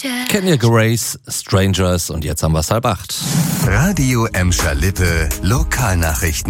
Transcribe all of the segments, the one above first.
Kenya Grace, Strangers und jetzt haben wir es 7:30. Radio Emscher Lippe, Lokalnachrichten.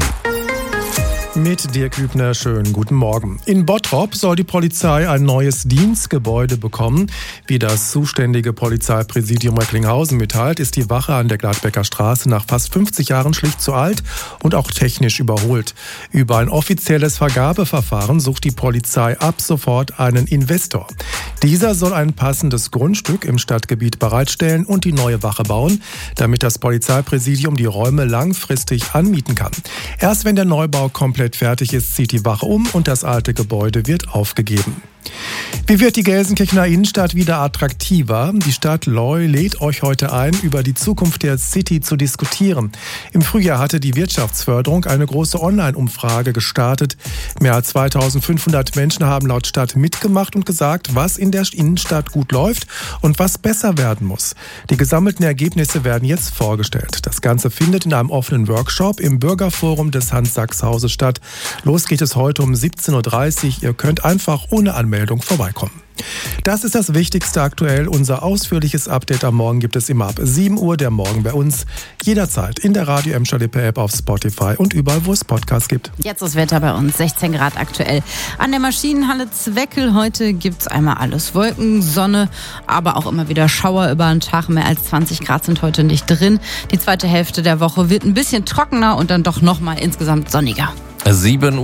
Mit Dirk Hübner, schönen guten Morgen. In Bottrop soll die Polizei ein neues Dienstgebäude bekommen. Wie das zuständige Polizeipräsidium Recklinghausen mitteilt, ist die Wache an der Gladbecker Straße nach fast 50 Jahren schlicht zu alt und auch technisch überholt. Über ein offizielles Vergabeverfahren sucht die Polizei ab sofort einen Investor. Dieser soll ein passendes Grundstück im Stadtgebiet bereitstellen und die neue Wache bauen, damit das Polizeipräsidium die Räume langfristig anmieten kann. Erst wenn der Neubau komplett fertig ist, zieht die Wache um und das alte Gebäude wird aufgegeben. Wie wird die Gelsenkirchener Innenstadt wieder attraktiver? Die Stadt Leu lädt euch heute ein, über die Zukunft der City zu diskutieren. Im Frühjahr hatte die Wirtschaftsförderung eine große Online-Umfrage gestartet. Mehr als 2500 Menschen haben laut Stadt mitgemacht und gesagt, was in der Innenstadt gut läuft und was besser werden muss. Die gesammelten Ergebnisse werden jetzt vorgestellt. Das Ganze findet in einem offenen Workshop im Bürgerforum des Hans-Sachs-Hauses statt. Los geht es heute um 17.30 Uhr. Ihr könnt einfach ohne Anmeldung vorbeikommen. Das ist das Wichtigste aktuell. Unser ausführliches Update am Morgen gibt es immer ab 7 Uhr. Der Morgen bei uns jederzeit in der Radio Emscher Lippe App, auf Spotify und überall, wo es Podcasts gibt. Jetzt das Wetter bei uns, 16 Grad aktuell. An der Maschinenhalle Zweckel heute gibt's einmal alles Wolken, Sonne, aber auch immer wieder Schauer über den Tag. Mehr als 20 Grad sind heute nicht drin. Die zweite Hälfte der Woche wird ein bisschen trockener und dann doch nochmal insgesamt sonniger. 7:31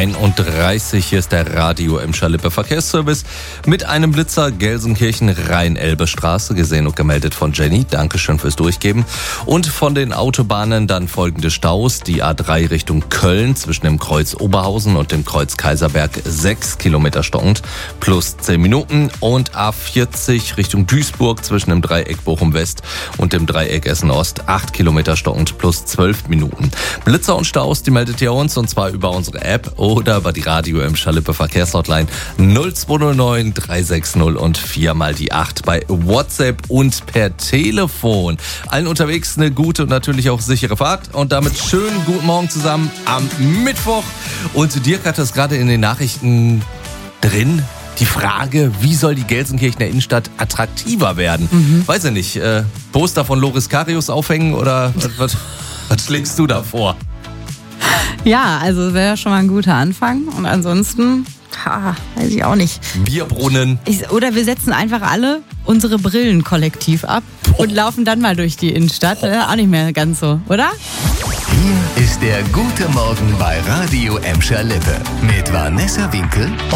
Uhr, hier ist der Radio Emscher Lippe Verkehrsservice mit einem Blitzer Gelsenkirchen Rhein-Elbe-Straße, gesehen und gemeldet von Jenny. Dankeschön fürs Durchgeben. Und von den Autobahnen dann folgende Staus. Die A3 Richtung Köln zwischen dem Kreuz Oberhausen und dem Kreuz Kaiserberg 6 Kilometer stockend plus 10 Minuten. Und A40 Richtung Duisburg zwischen dem Dreieck Bochum West und dem Dreieck Essen Ost 8 Kilometer stockend plus 12 Minuten. Blitzer und Staus, die meldet ihr uns, und zwar über unsere App oder über die Radio Emscher Lippe Verkehrshotline 0209 360 und 4x8 bei WhatsApp und per Telefon. Allen unterwegs eine gute und natürlich auch sichere Fahrt und damit schönen guten Morgen zusammen am Mittwoch. Und Dirk hat das gerade in den Nachrichten drin. Die Frage, wie soll die Gelsenkirchener Innenstadt attraktiver werden? Weiß ich nicht, Poster von Loris Karius aufhängen oder was schlägst du da vor? Ja, also wäre schon mal ein guter Anfang. Und ansonsten, weiß ich auch nicht. Bierbrunnen. Oder wir setzen einfach alle unsere Brillen kollektiv ab und laufen dann mal durch die Innenstadt. Auch nicht mehr ganz so, oder? Hier ist der gute Morgen bei Radio Emscher Lippe mit Vanessa Winkel